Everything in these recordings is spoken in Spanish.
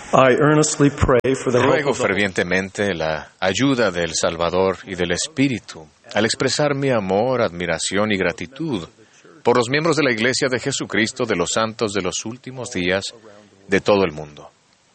Ruego fervientemente la ayuda del Salvador y del Espíritu al expresar mi amor, admiración y gratitud por los miembros de la Iglesia de Jesucristo de los Santos de los Últimos Días de todo el mundo.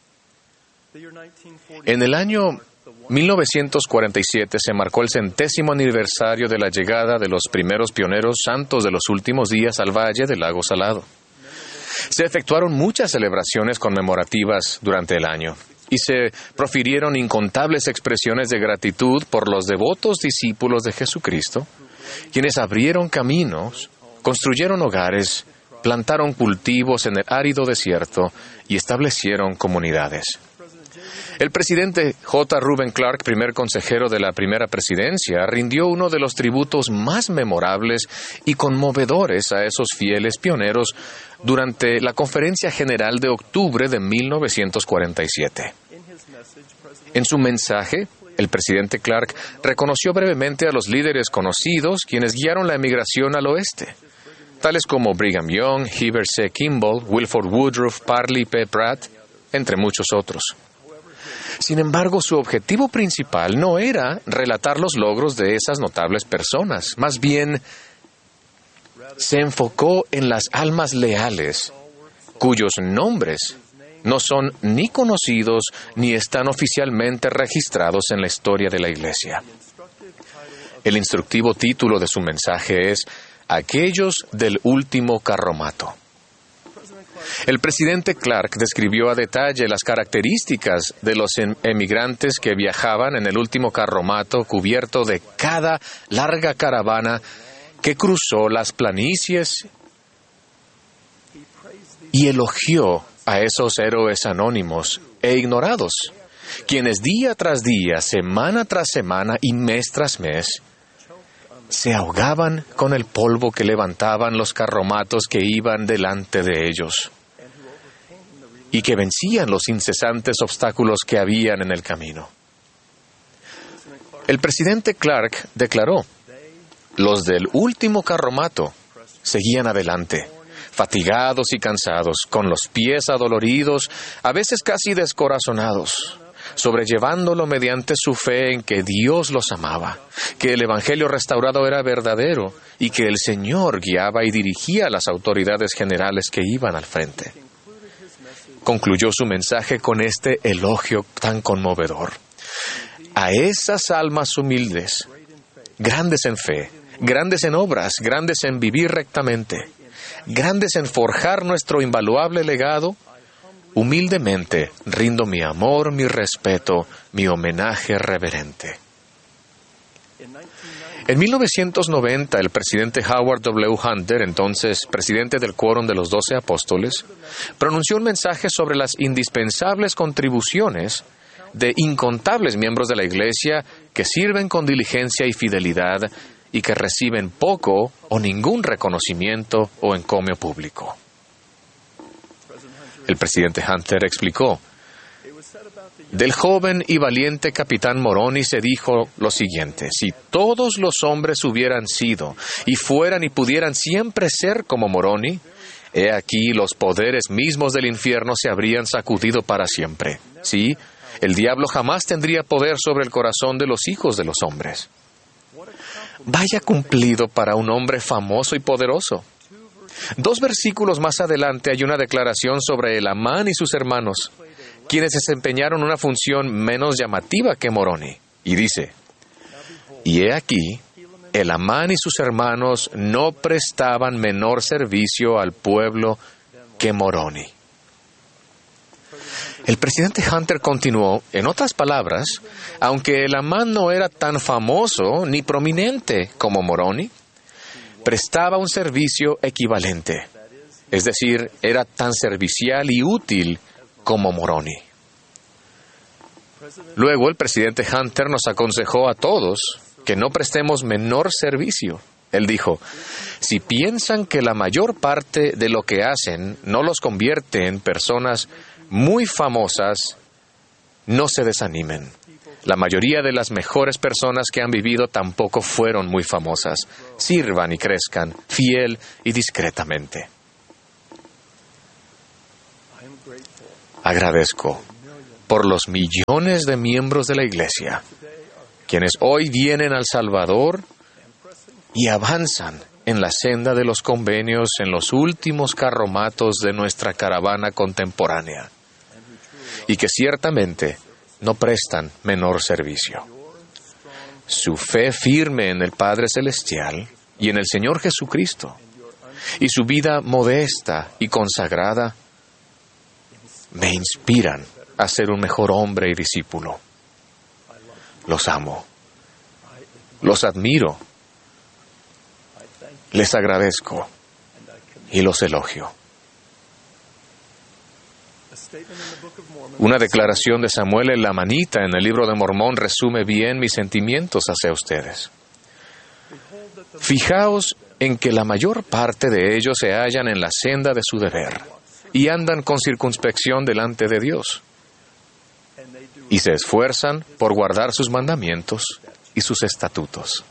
En el año 1947 se marcó el 100º aniversario de la llegada de los primeros pioneros santos de los últimos días al Valle del Lago Salado. Se efectuaron muchas celebraciones conmemorativas durante el año y se profirieron incontables expresiones de gratitud por los devotos discípulos de Jesucristo, quienes abrieron caminos, construyeron hogares, plantaron cultivos en el árido desierto y establecieron comunidades. El presidente J. Reuben Clark, primer consejero de la primera presidencia, rindió uno de los tributos más memorables y conmovedores a esos fieles pioneros durante la Conferencia General de octubre de 1947. En su mensaje, el presidente Clark reconoció brevemente a los líderes conocidos quienes guiaron la emigración al oeste, tales como Brigham Young, Heber C. Kimball, Wilford Woodruff, Parley P. Pratt, entre muchos otros. Sin embargo, su objetivo principal no era relatar los logros de esas notables personas. Más bien, se enfocó en las almas leales, cuyos nombres no son ni conocidos ni están oficialmente registrados en la historia de la Iglesia. El instructivo título de su mensaje es Aquellos del último carromato. El presidente Clark describió a detalle las características de los emigrantes que viajaban en el último carromato cubierto de cada larga caravana que cruzó las planicies y elogió a esos héroes anónimos e ignorados, quienes día tras día, semana tras semana y mes tras mes, se ahogaban con el polvo que levantaban los carromatos que iban delante de ellos y que vencían los incesantes obstáculos que habían en el camino. El presidente Clark declaró: los del último carromato seguían adelante, fatigados y cansados, con los pies adoloridos, a veces casi descorazonados, sobrellevándolo mediante su fe en que Dios los amaba, que el Evangelio restaurado era verdadero y que el Señor guiaba y dirigía a las autoridades generales que iban al frente. Concluyó su mensaje con este elogio tan conmovedor: a esas almas humildes, grandes en fe, grandes en obras, grandes en vivir rectamente, grandes en forjar nuestro invaluable legado, humildemente rindo mi amor, mi respeto, mi homenaje reverente. En 1990, el presidente Howard W. Hunter, entonces presidente del Quórum de los 12 Apóstoles, pronunció un mensaje sobre las indispensables contribuciones de incontables miembros de la Iglesia que sirven con diligencia y fidelidad y que reciben poco o ningún reconocimiento o encomio público. El presidente Hunter explicó: del joven y valiente capitán Moroni se dijo lo siguiente: si todos los hombres hubieran sido y fueran y pudieran siempre ser como Moroni, he aquí los poderes mismos del infierno se habrían sacudido para siempre. Sí, el diablo jamás tendría poder sobre el corazón de los hijos de los hombres. Vaya cumplido para un hombre famoso y poderoso. 2 versículos más adelante hay una declaración sobre Elamán y sus hermanos, quienes desempeñaron una función menos llamativa que Moroni. Y dice: y he aquí, Elamán y sus hermanos no prestaban menor servicio al pueblo que Moroni. El presidente Hunter continuó: en otras palabras, aunque Elamán no era tan famoso ni prominente como Moroni, prestaba un servicio equivalente, es decir, era tan servicial y útil como Moroni. Luego, el presidente Hunter nos aconsejó a todos que no prestemos menor servicio. Él dijo: si piensan que la mayor parte de lo que hacen no los convierte en personas muy famosas, no se desanimen. La mayoría de las mejores personas que han vivido tampoco fueron muy famosas. Sirvan y crezcan, fiel y discretamente. Agradezco por los millones de miembros de la Iglesia, quienes hoy vienen al Salvador y avanzan en la senda de los convenios en los últimos carromatos de nuestra caravana contemporánea, y que ciertamente no prestan menor servicio. Su fe firme en el Padre Celestial y en el Señor Jesucristo, y su vida modesta y consagrada, me inspiran a ser un mejor hombre y discípulo. Los amo, los admiro, les agradezco y los elogio. Una declaración de Samuel el Lamanita en el Libro de Mormón resume bien mis sentimientos hacia ustedes. Fijaos en que la mayor parte de ellos se hallan en la senda de su deber y andan con circunspección delante de Dios, y se esfuerzan por guardar sus mandamientos y sus estatutos.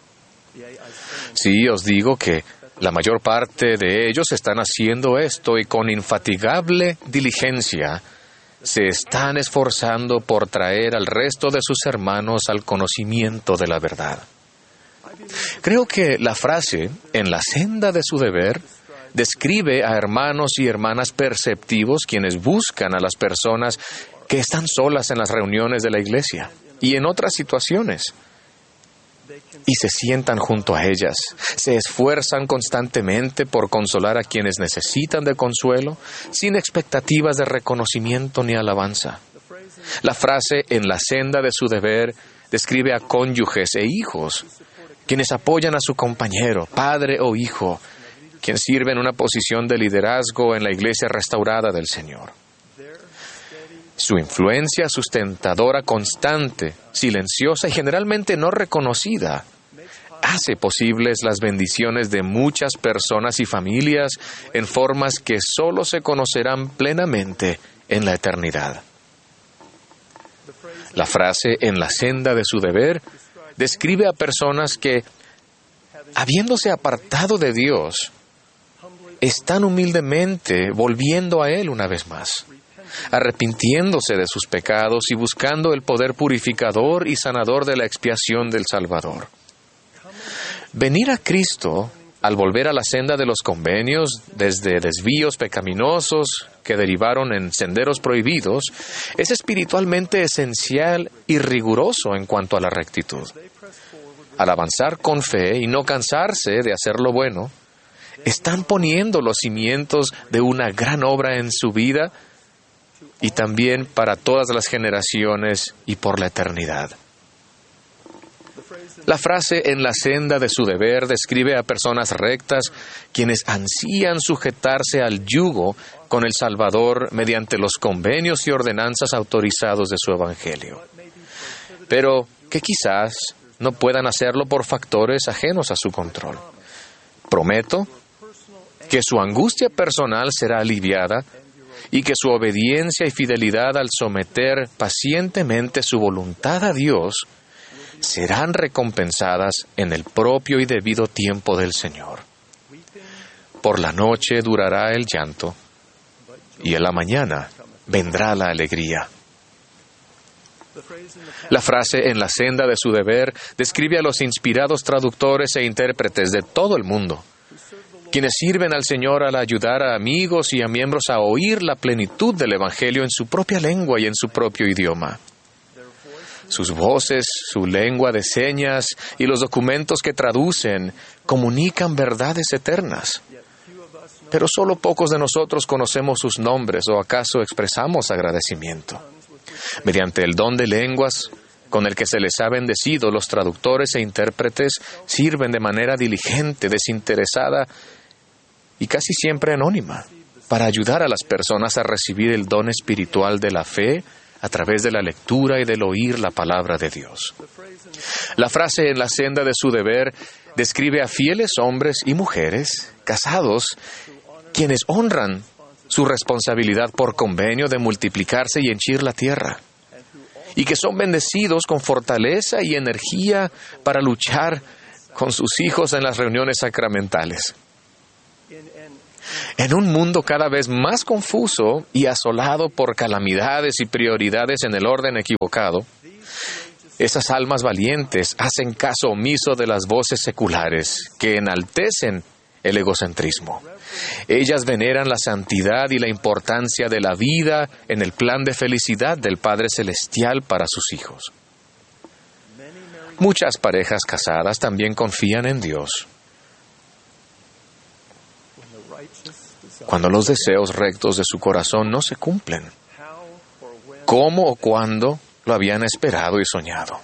Sí, os digo que la mayor parte de ellos están haciendo esto y con infatigable diligencia se están esforzando por traer al resto de sus hermanos al conocimiento de la verdad. Creo que la frase, en la senda de su deber, describe a hermanos y hermanas perceptivos quienes buscan a las personas que están solas en las reuniones de la iglesia y en otras situaciones, y se sientan junto a ellas, se esfuerzan constantemente por consolar a quienes necesitan de consuelo, sin expectativas de reconocimiento ni alabanza. La frase en la senda de su deber describe a cónyuges e hijos, quienes apoyan a su compañero, padre o hijo, quien sirve en una posición de liderazgo en la iglesia restaurada del Señor. Su influencia sustentadora constante, silenciosa y generalmente no reconocida, hace posibles las bendiciones de muchas personas y familias en formas que solo se conocerán plenamente en la eternidad. La frase en la senda de su deber describe a personas que, habiéndose apartado de Dios, están humildemente volviendo a Él una vez más, arrepintiéndose de sus pecados y buscando el poder purificador y sanador de la expiación del Salvador. Venir a Cristo, al volver a la senda de los convenios, desde desvíos pecaminosos que derivaron en senderos prohibidos, es espiritualmente esencial y riguroso en cuanto a la rectitud. Al avanzar con fe y no cansarse de hacer lo bueno, están poniendo los cimientos de una gran obra en su vida y también para todas las generaciones y por la eternidad. La frase en la senda de su deber describe a personas rectas quienes ansían sujetarse al yugo con el Salvador mediante los convenios y ordenanzas autorizados de su Evangelio, pero que quizás no puedan hacerlo por factores ajenos a su control. Prometo que su angustia personal será aliviada y que su obediencia y fidelidad al someter pacientemente su voluntad a Dios serán recompensadas en el propio y debido tiempo del Señor. Por la noche durará el llanto, y en la mañana vendrá la alegría. La frase en la senda de su deber describe a los inspirados traductores e intérpretes de todo el mundo, quienes sirven al Señor al ayudar a amigos y a miembros a oír la plenitud del Evangelio en su propia lengua y en su propio idioma. Sus voces, su lengua de señas y los documentos que traducen comunican verdades eternas. Pero solo pocos de nosotros conocemos sus nombres o acaso expresamos agradecimiento. Mediante el don de lenguas con el que se les ha bendecido, los traductores e intérpretes sirven de manera diligente, desinteresada y casi siempre anónima para ayudar a las personas a recibir el don espiritual de la fe a través de la lectura y del oír la palabra de Dios. La frase en la senda de su deber describe a fieles hombres y mujeres casados quienes honran su responsabilidad por convenio de multiplicarse y henchir la tierra, y que son bendecidos con fortaleza y energía para luchar con sus hijos en las reuniones sacramentales. En un mundo cada vez más confuso y asolado por calamidades y prioridades en el orden equivocado, esas almas valientes hacen caso omiso de las voces seculares que enaltecen el egocentrismo. Ellas veneran la santidad y la importancia de la vida en el plan de felicidad del Padre Celestial para sus hijos. Muchas parejas casadas también confían en Dios. Cuando los deseos rectos de su corazón no se cumplen, ¿cómo o cuándo lo habían esperado y soñado?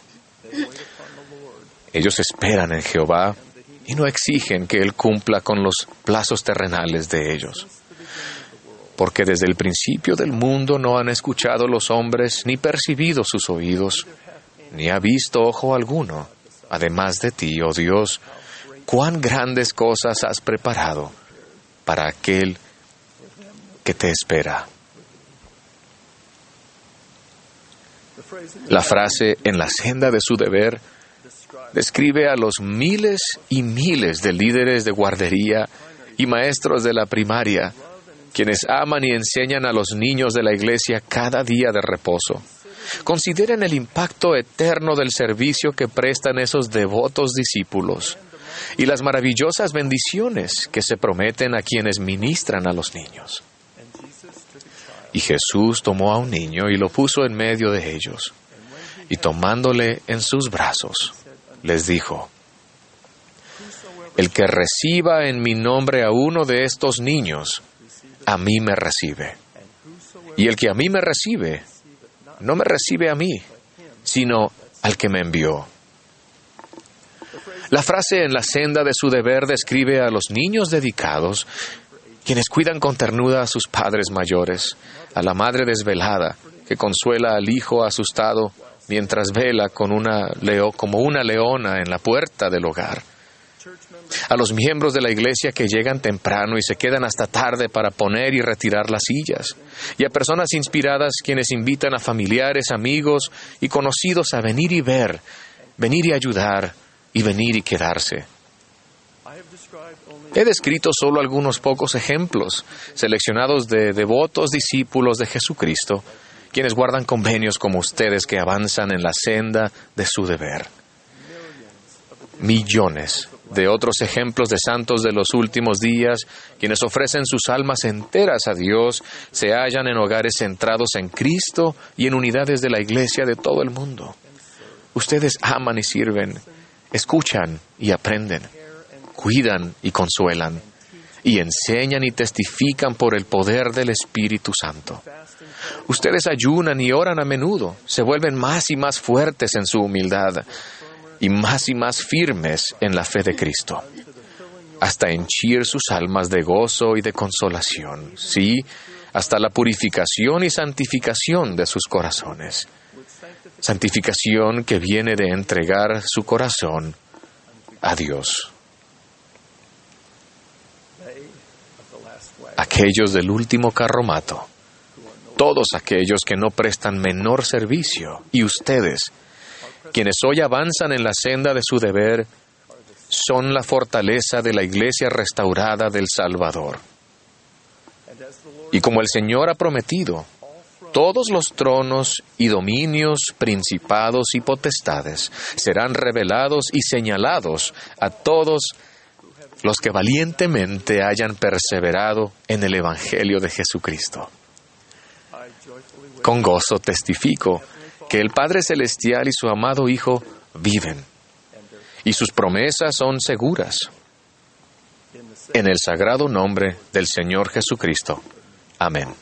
Ellos esperan en Jehová y no exigen que Él cumpla con los plazos terrenales de ellos. Porque desde el principio del mundo no han escuchado los hombres, ni percibido sus oídos, ni ha visto ojo alguno, además de ti, oh Dios, cuán grandes cosas has preparado para aquel que te espera. La frase "en la senda de su deber" describe a los miles y miles de líderes de guardería y maestros de la primaria, quienes aman y enseñan a los niños de la iglesia cada día de reposo. Consideren el impacto eterno del servicio que prestan esos devotos discípulos y las maravillosas bendiciones que se prometen a quienes ministran a los niños. Y Jesús tomó a un niño y lo puso en medio de ellos, y tomándole en sus brazos, les dijo: el que reciba en mi nombre a uno de estos niños, a mí me recibe. Y el que a mí me recibe, no me recibe a mí, sino al que me envió. La frase "en la senda de su deber" describe a los niños dedicados, quienes cuidan con ternura a sus padres mayores, a la madre desvelada, que consuela al hijo asustado mientras vela como una leona en la puerta del hogar, a los miembros de la iglesia que llegan temprano y se quedan hasta tarde para poner y retirar las sillas, y a personas inspiradas quienes invitan a familiares, amigos y conocidos a venir y ver, venir y ayudar, y venir y quedarse. He descrito solo algunos pocos ejemplos, seleccionados de devotos discípulos de Jesucristo, quienes guardan convenios como ustedes que avanzan en la senda de su deber. Millones de otros ejemplos de santos de los últimos días, quienes ofrecen sus almas enteras a Dios, se hallan en hogares centrados en Cristo y en unidades de la iglesia de todo el mundo. Ustedes aman y sirven, escuchan y aprenden, cuidan y consuelan, y enseñan y testifican por el poder del Espíritu Santo. Ustedes ayunan y oran a menudo, se vuelven más y más fuertes en su humildad, y más firmes en la fe de Cristo, hasta henchir sus almas de gozo y de consolación, sí, hasta la purificación y santificación de sus corazones. Santificación que viene de entregar su corazón a Dios. Aquellos del último carromato, todos aquellos que no prestan menor servicio, y ustedes, quienes hoy avanzan en la senda de su deber, son la fortaleza de la iglesia restaurada del Salvador. Y como el Señor ha prometido, todos los tronos y dominios, principados y potestades serán revelados y señalados a todos los que valientemente hayan perseverado en el Evangelio de Jesucristo. Con gozo testifico que el Padre Celestial y su amado Hijo viven, y sus promesas son seguras. En el sagrado nombre del Señor Jesucristo. Amén.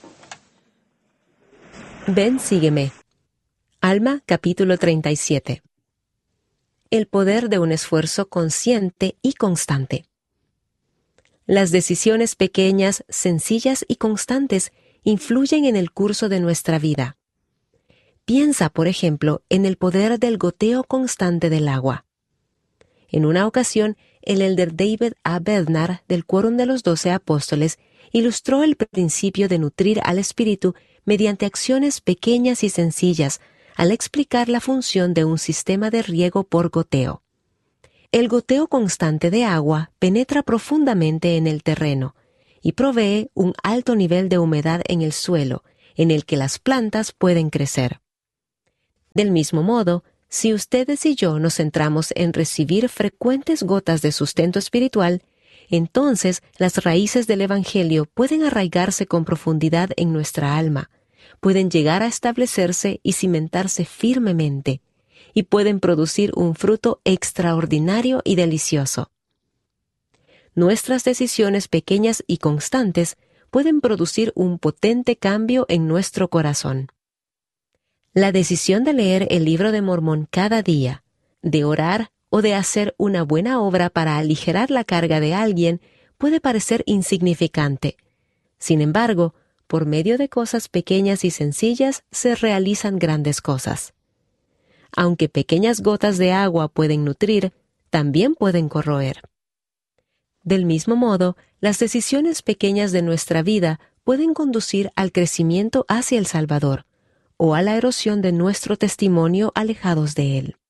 Ven, sígueme. Alma, capítulo 37. El poder de un esfuerzo consciente y constante. Las decisiones pequeñas, sencillas y constantes influyen en el curso de nuestra vida. Piensa, por ejemplo, en el poder del goteo constante del agua. En una ocasión, el elder David A. Bednar, del Quórum de los 12 Apóstoles, ilustró el principio de nutrir al espíritu mediante acciones pequeñas y sencillas, al explicar la función de un sistema de riego por goteo. El goteo constante de agua penetra profundamente en el terreno, y provee un alto nivel de humedad en el suelo, en el que las plantas pueden crecer. Del mismo modo, si ustedes y yo nos centramos en recibir frecuentes gotas de sustento espiritual, entonces las raíces del Evangelio pueden arraigarse con profundidad en nuestra alma, pueden llegar a establecerse y cimentarse firmemente, y pueden producir un fruto extraordinario y delicioso. Nuestras decisiones pequeñas y constantes pueden producir un potente cambio en nuestro corazón. La decisión de leer el Libro de Mormón cada día, de orar o de hacer una buena obra para aligerar la carga de alguien puede parecer insignificante. Sin embargo, por medio de cosas pequeñas y sencillas se realizan grandes cosas. Aunque pequeñas gotas de agua pueden nutrir, también pueden corroer. Del mismo modo, las decisiones pequeñas de nuestra vida pueden conducir al crecimiento hacia el Salvador, o a la erosión de nuestro testimonio alejados de Él.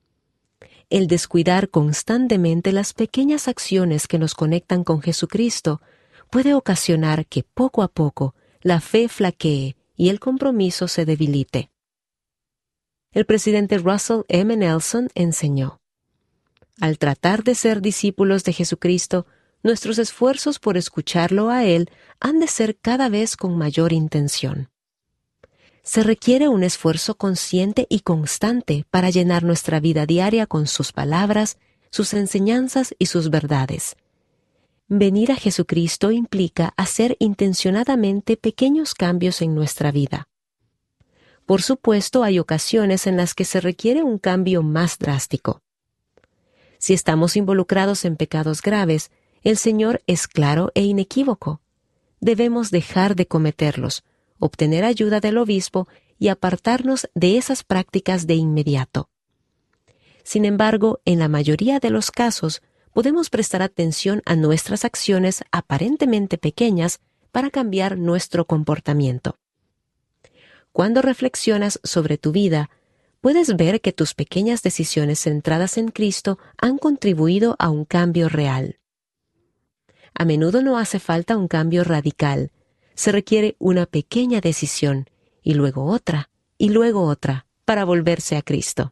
El descuidar constantemente las pequeñas acciones que nos conectan con Jesucristo puede ocasionar que poco a poco la fe flaquee y el compromiso se debilite. El presidente Russell M. Nelson enseñó: al tratar de ser discípulos de Jesucristo, nuestros esfuerzos por escucharlo a Él han de ser cada vez con mayor intención. Se requiere un esfuerzo consciente y constante para llenar nuestra vida diaria con sus palabras, sus enseñanzas y sus verdades. Venir a Jesucristo implica hacer intencionadamente pequeños cambios en nuestra vida. Por supuesto, hay ocasiones en las que se requiere un cambio más drástico. Si estamos involucrados en pecados graves, el Señor es claro e inequívoco. Debemos dejar de cometerlos, obtener ayuda del obispo y apartarnos de esas prácticas de inmediato. Sin embargo, en la mayoría de los casos, podemos prestar atención a nuestras acciones aparentemente pequeñas para cambiar nuestro comportamiento. Cuando reflexionas sobre tu vida, puedes ver que tus pequeñas decisiones centradas en Cristo han contribuido a un cambio real. A menudo no hace falta un cambio radical. Se requiere una pequeña decisión, y luego otra para volverse a Cristo.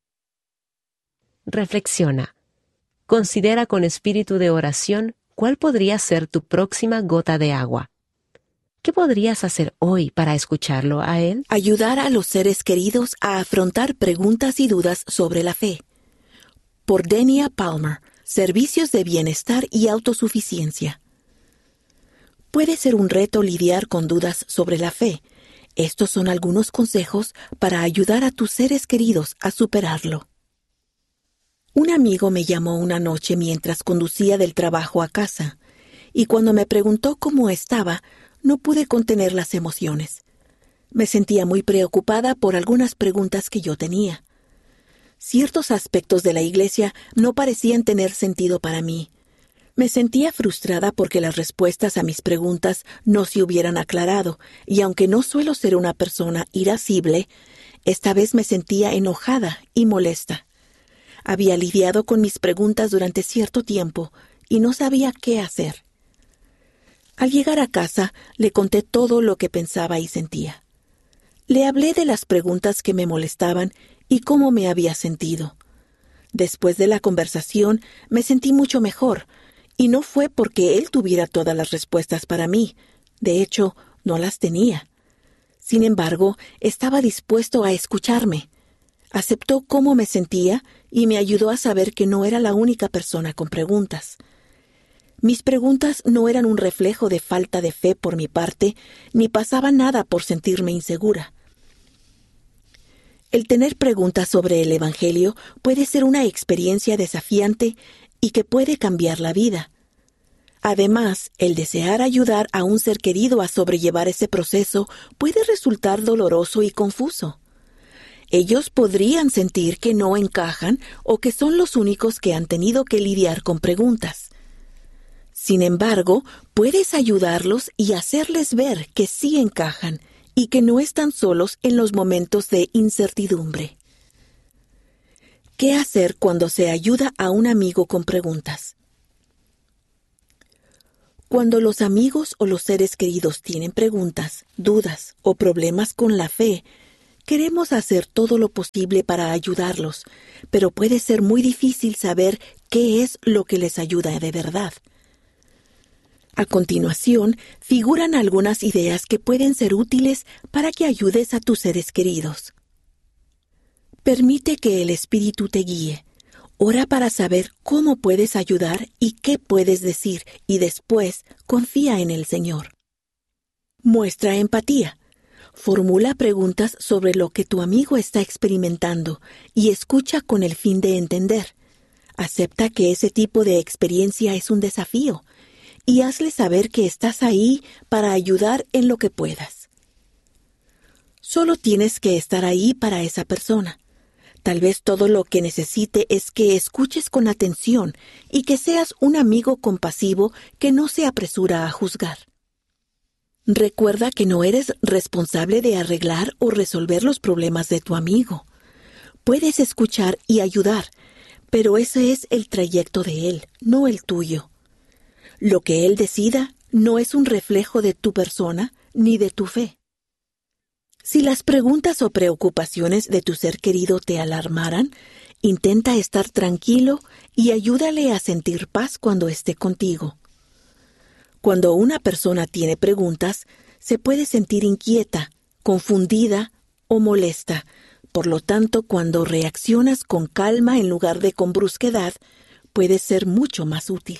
Reflexiona. Considera con espíritu de oración cuál podría ser tu próxima gota de agua. ¿Qué podrías hacer hoy para escucharlo a Él? Ayudar a los seres queridos a afrontar preguntas y dudas sobre la fe. Por Denia Palmer, Servicios de Bienestar y Autosuficiencia. Puede ser un reto lidiar con dudas sobre la fe. Estos son algunos consejos para ayudar a tus seres queridos a superarlo. Un amigo me llamó una noche mientras conducía del trabajo a casa, y cuando me preguntó cómo estaba, no pude contener las emociones. Me sentía muy preocupada por algunas preguntas que yo tenía. Ciertos aspectos de la iglesia no parecían tener sentido para mí. Me sentía frustrada porque las respuestas a mis preguntas no se hubieran aclarado, y aunque no suelo ser una persona irascible, esta vez me sentía enojada y molesta. Había lidiado con mis preguntas durante cierto tiempo y no sabía qué hacer. Al llegar a casa, le conté todo lo que pensaba y sentía. Le hablé de las preguntas que me molestaban y cómo me había sentido. Después de la conversación, me sentí mucho mejor, y no fue porque él tuviera todas las respuestas para mí. De hecho, no las tenía. Sin embargo, estaba dispuesto a escucharme. Aceptó cómo me sentía y me ayudó a saber que no era la única persona con preguntas. Mis preguntas no eran un reflejo de falta de fe por mi parte, ni pasaba nada por sentirme insegura. El tener preguntas sobre el Evangelio puede ser una experiencia desafiante y que puede cambiar la vida. Además, el desear ayudar a un ser querido a sobrellevar ese proceso puede resultar doloroso y confuso. Ellos podrían sentir que no encajan o que son los únicos que han tenido que lidiar con preguntas. Sin embargo, puedes ayudarlos y hacerles ver que sí encajan y que no están solos en los momentos de incertidumbre. ¿Qué hacer cuando se ayuda a un amigo con preguntas? Cuando los amigos o los seres queridos tienen preguntas, dudas o problemas con la fe, queremos hacer todo lo posible para ayudarlos, pero puede ser muy difícil saber qué es lo que les ayuda de verdad. A continuación, figuran algunas ideas que pueden ser útiles para que ayudes a tus seres queridos. Permite que el Espíritu te guíe. Ora para saber cómo puedes ayudar y qué puedes decir, y después confía en el Señor. Muestra empatía. Formula preguntas sobre lo que tu amigo está experimentando y escucha con el fin de entender. Acepta que ese tipo de experiencia es un desafío y hazle saber que estás ahí para ayudar en lo que puedas. Solo tienes que estar ahí para esa persona. Tal vez todo lo que necesite es que escuches con atención y que seas un amigo compasivo que no se apresura a juzgar. Recuerda que no eres responsable de arreglar o resolver los problemas de tu amigo. Puedes escuchar y ayudar, pero ese es el trayecto de él, no el tuyo. Lo que él decida no es un reflejo de tu persona ni de tu fe. Si las preguntas o preocupaciones de tu ser querido te alarmaran, intenta estar tranquilo y ayúdale a sentir paz cuando esté contigo. Cuando una persona tiene preguntas, se puede sentir inquieta, confundida o molesta. Por lo tanto, cuando reaccionas con calma en lugar de con brusquedad, puede ser mucho más útil.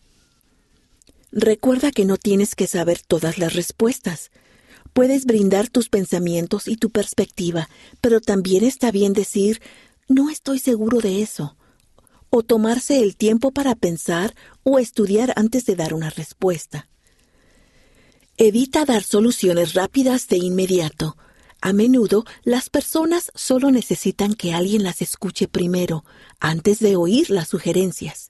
Recuerda que no tienes que saber todas las respuestas. Puedes brindar tus pensamientos y tu perspectiva, pero también está bien decir, no estoy seguro de eso, o tomarse el tiempo para pensar o estudiar antes de dar una respuesta. Evita dar soluciones rápidas de inmediato. A menudo, las personas solo necesitan que alguien las escuche primero, antes de oír las sugerencias.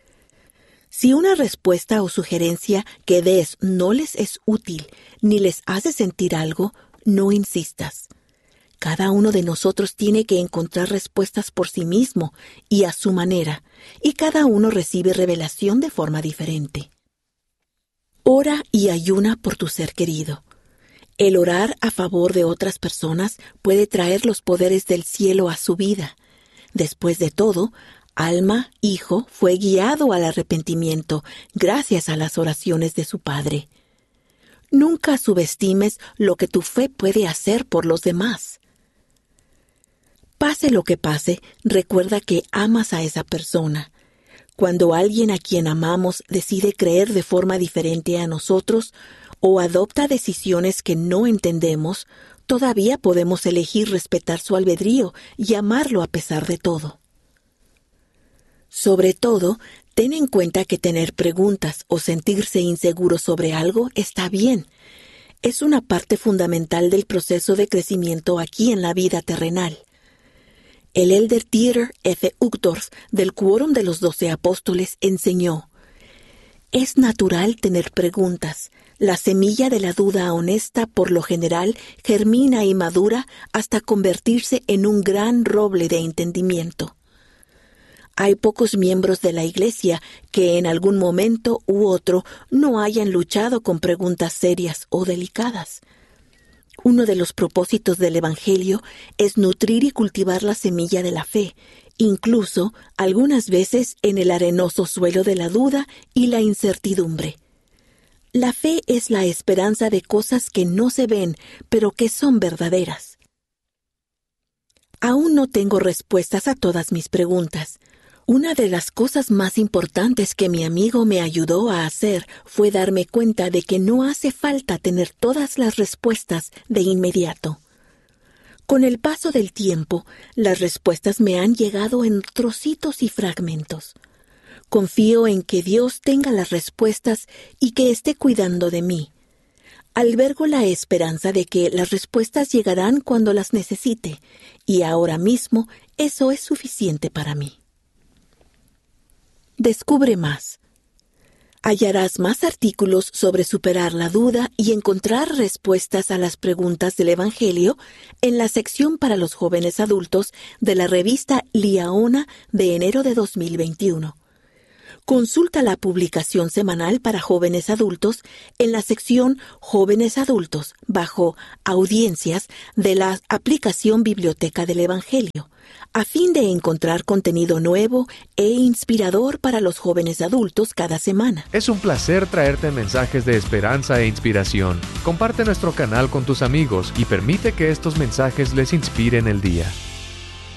Si una respuesta o sugerencia que des no les es útil ni les hace sentir algo, no insistas. Cada uno de nosotros tiene que encontrar respuestas por sí mismo y a su manera, y cada uno recibe revelación de forma diferente. Ora y ayuna por tu ser querido. El orar a favor de otras personas puede traer los poderes del cielo a su vida. Después de todo, Alma, hijo, fue guiado al arrepentimiento gracias a las oraciones de su padre. Nunca subestimes lo que tu fe puede hacer por los demás. Pase lo que pase, recuerda que amas a esa persona. Cuando alguien a quien amamos decide creer de forma diferente a nosotros o adopta decisiones que no entendemos, todavía podemos elegir respetar su albedrío y amarlo a pesar de todo. Sobre todo, ten en cuenta que tener preguntas o sentirse inseguro sobre algo está bien. Es una parte fundamental del proceso de crecimiento aquí en la vida terrenal. El elder Dieter F. Uchtdorf del Quórum de los 12 Apóstoles enseñó: es natural tener preguntas. La semilla de la duda honesta por lo general germina y madura hasta convertirse en un gran roble de entendimiento. Hay pocos miembros de la Iglesia que en algún momento u otro no hayan luchado con preguntas serias o delicadas. Uno de los propósitos del Evangelio es nutrir y cultivar la semilla de la fe, incluso algunas veces en el arenoso suelo de la duda y la incertidumbre. La fe es la esperanza de cosas que no se ven, pero que son verdaderas. Aún no tengo respuestas a todas mis preguntas. Una de las cosas más importantes que mi amigo me ayudó a hacer fue darme cuenta de que no hace falta tener todas las respuestas de inmediato. Con el paso del tiempo, las respuestas me han llegado en trocitos y fragmentos. Confío en que Dios tenga las respuestas y que esté cuidando de mí. Albergo la esperanza de que las respuestas llegarán cuando las necesite, y ahora mismo eso es suficiente para mí. Descubre más. Hallarás más artículos sobre superar la duda y encontrar respuestas a las preguntas del Evangelio en la sección para los jóvenes adultos de la revista Liaona de enero de 2021. Consulta la publicación semanal para jóvenes adultos en la sección Jóvenes Adultos bajo Audiencias de la aplicación Biblioteca del Evangelio, a fin de encontrar contenido nuevo e inspirador para los jóvenes adultos cada semana. Es un placer traerte mensajes de esperanza e inspiración. Comparte nuestro canal con tus amigos y permite que estos mensajes les inspiren el día.